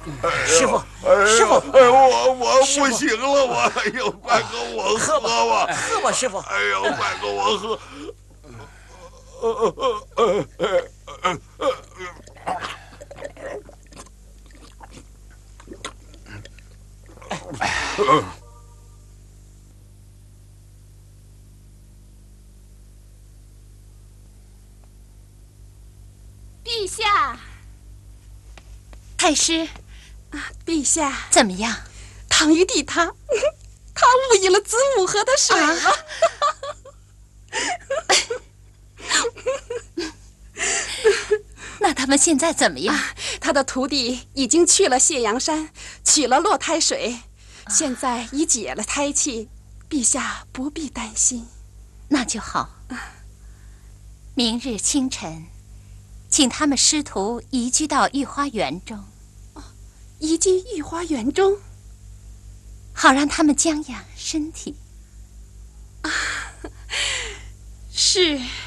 师傅，师傅， 哎，我不行了，哎呦，快给我喝吧， 喝吧，师傅。 哎呦，快给我喝。 陛下， 太师， 陛下怎么样？ 唐玉帝他误饮了子母河的水了。 那他们现在怎么样？ 他的徒弟已经去了谢阳山，取了落胎水，现在已解了胎气，陛下不必担心。 那就好。明日清晨，请他们师徒移居到御花园中。 移居御花园中， 好让他们将养身体。 是。